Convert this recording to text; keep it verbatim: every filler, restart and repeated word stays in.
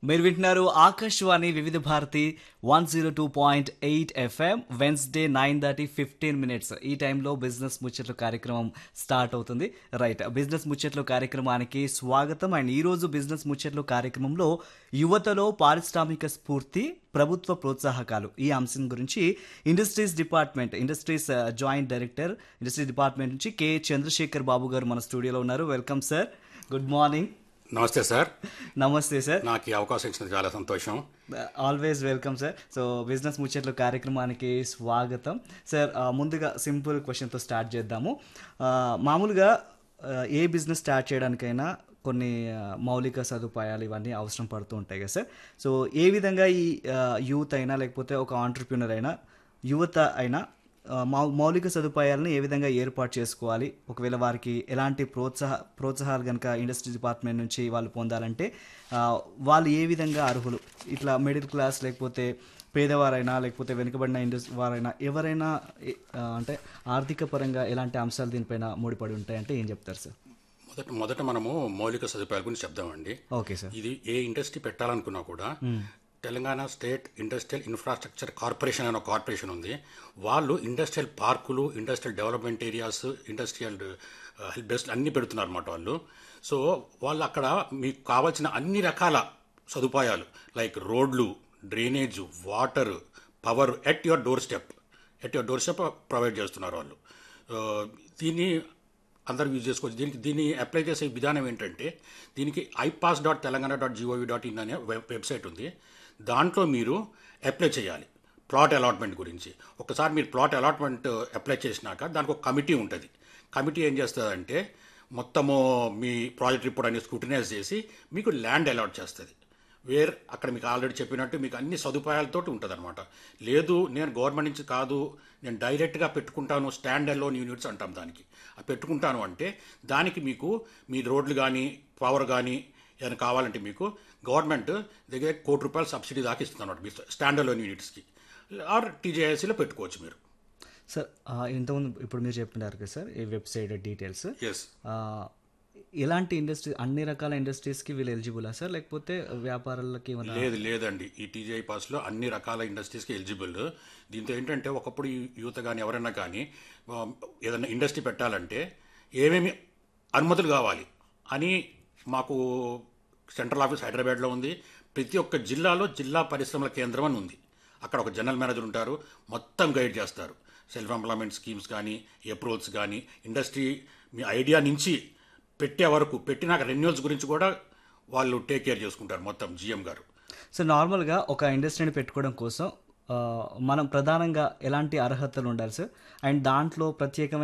మీరు వింటున్నారు ఆకాశవాణి వివిధ Bharati one zero two point eight FM Wednesday nine దాటి ఫిఫ్టీన్ మినిట్స్ ఈ టైంలో బిజినెస్ ముచ్చట్లు కార్యక్రమం స్టార్ట్ అవుతుంది. రైట్, బిజినెస్ ముచ్చట్లు కార్యక్రమానికి స్వాగతం. అండ్ ఈరోజు బిజినెస్ ముచ్చట్లు కార్యక్రమంలో యువతలో పారిశ్రామిక స్ఫూర్తి, ప్రభుత్వ ప్రోత్సాహకాలు ఈ అంశం గురించి industries department industries joint director industries department నుంచి కె చంద్రశేఖర్ బాబు గారు మన స్టూడియోలో ఉన్నారు. Welcome sir. Good morning. నమస్తే సార్. నమస్తే సార్. నాకు ఈ అవకాశం ఇచ్చిన చాలా సంతోషం. Always welcome sir. So business ముచ్చట్లు కార్యక్రమానికి స్వాగతం సార్. ముందుగా సింపుల్ క్వశ్చన్తో స్టార్ట్ చేద్దాము. మామూలుగా ఏ బిజినెస్ స్టార్ట్ చేయడానికైనా కొన్ని మౌలిక సదుపాయాలు ఇవన్నీ అవసరం పడుతూ ఉంటాయి కదా సార్. సో ఏ విధంగా ఈ యూత్ అయినా లేకపోతే ఒక ఆంటర్ప్రినర్ అయినా యువత అయినా మౌ మౌలిక సదుపాయాలను ఏ విధంగా ఏర్పాటు చేసుకోవాలి, ఒకవేళ వారికి ఎలాంటి ప్రోత్సాహ ప్రోత్సాహాలు కనుక ఇండస్ట్రీ డిపార్ట్మెంట్ నుంచి వాళ్ళు పొందాలంటే వాళ్ళు ఏ విధంగా అర్హులు, ఇట్లా మిడిల్ క్లాస్ లేకపోతే పేదవారైనా లేకపోతే వెనుకబడిన ఇండస్ట్రీ వారైనా ఎవరైనా అంటే ఆర్థిక పరంగా ఎలాంటి అంశాలు దీనిపైన ముడిపడి ఉంటాయంటే ఏం చెప్తారు సార్? మొదట మొదట మనము మౌలిక సదుపాయాల గురించి చెప్దామండి. Okay sir. ఇది ఏ ఇండస్ట్రీ పెట్టాలనుకున్నా కూడా Telangana state industrial infrastructure corporation అనే కార్పొరేషన్ ఉంది. వాళ్ళు ఇండస్ట్రియల్ పార్కులు, industrial development areas, industrial help desk అన్నీ పెడుతున్నారు అన్నమాట వాళ్ళు. సో వాళ్ళు అక్కడ మీకు కావాల్సిన అన్ని రకాల సదుపాయాలు లైక్ రోడ్లు, drainage, water, power at your door step at your door step provide చేస్తున్నారు వాళ్ళు. దీన్ని అందరూ యూజ్ చేసుకోవచ్చు. దీనికి దీన్ని అప్లై చేసే విధానం ఏంటంటే దీనికి iPASS dot Telangana dot GOV dot in అనే వెబ్ వెబ్సైట్ ఉంది. దాంట్లో మీరు అప్లై చేయాలి ప్లాట్ అలాట్మెంట్ గురించి. ఒకసారి మీరు ప్లాట్ అలాట్మెంట్ అప్లై చేసినాక దానికి ఒక కమిటీ ఉంటుంది. కమిటీ ఏం చేస్తుందంటే మొత్తము మీ ప్రాజెక్ట్ రిపోర్ట్ అనేది స్క్రూటినైజ్ చేసి మీకు ల్యాండ్ అలాట్ చేస్తుంది. వేర్ అక్కడ మీకు ఆల్రెడీ చెప్పినట్టు మీకు అన్ని సదుపాయాలతో ఉంటుంది అనమాట. లేదు నేను గవర్నమెంట్ నుంచి కాదు, నేను డైరెక్ట్గా పెట్టుకుంటాను, స్టాండ్ అలోన్ యూనిట్స్ అంటాం దానికి, అది పెట్టుకుంటాను అంటే దానికి మీకు మీ రోడ్లు కానీ పవర్ కానీ ఏమైనా కావాలంటే మీకు గవర్నమెంట్ దగ్గర కోటి రూపాయలు సబ్సిడీ దాకా ఇస్తుంది అనమాట మీ స్టాండ్ అలోన్ యూనిట్స్కి. ఆర్ టీజేఐసీలో పెట్టుకోవచ్చు మీరు. సార్ ఇంతకుముందు ఇప్పుడు మీరు చెప్తున్నారు కదా సార్ ఈ వెబ్సైట్ డీటెయిల్స్, ఎస్ ఎలాంటి ఇండస్ట్రీ అన్ని రకాల ఇండస్ట్రీస్కి వీళ్ళు ఎలిజిబులా సార్, లేకపోతే వ్యాపారాలకి? లేదు లేదండి, ఈ టీజీఐ పాస్లో అన్ని రకాల ఇండస్ట్రీస్కి ఎలిజిబుల్. దీంతో ఏంటంటే ఒకప్పుడు యువత కానీ ఎవరైనా కానీ ఏదైనా ఇండస్ట్రీ పెట్టాలంటే ఏమేమి అనుమతులు కావాలి అని మాకు సెంట్రల్ ఆఫీస్ హైదరాబాద్లో ఉంది. ప్రతి ఒక్క జిల్లాలో జిల్లా పరిశ్రమల కేంద్రం అని ఉంది. అక్కడ ఒక జనరల్ మేనేజర్ ఉంటారు, మొత్తం గైడ్ చేస్తారు. సెల్ఫ్ ఎంప్లాయ్మెంట్ స్కీమ్స్ కానీ, అప్రూవల్స్ కానీ, ఇండస్ట్రీ మీ ఐడియా నుంచి పెట్టే వరకు, పెట్టినాక రెన్యూవల్స్ గురించి కూడా వాళ్ళు టేక్ కేర్ చేసుకుంటారు మొత్తం జిఎం గారు. సో నార్మల్గా ఒక ఇండస్ట్రీని పెట్టుకోవడం కోసం మనం ప్రధానంగా ఎలాంటి అర్హతలు ఉండాలి సార్? అండ్ దాంట్లో ప్రత్యేకమైన